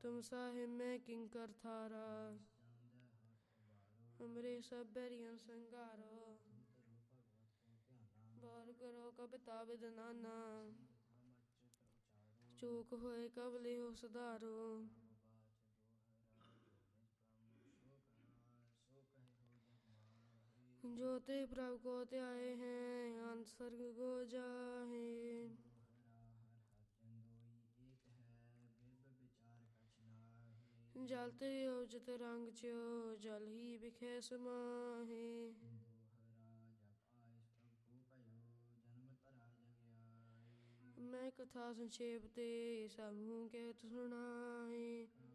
तुम साहिब मैं किंकर थारा हमरे सब बैरियन संगारो बार करो कब ताबिद नाना चूक होए कब लिहो सुधारो जो ते प्रभु को त्याए हैं अंत स्वर्ग को जाहे जलते उजत रंग च्यो जल ही बिखे समाहे मैं कथा संक्षेप ते सब कहत सुनाए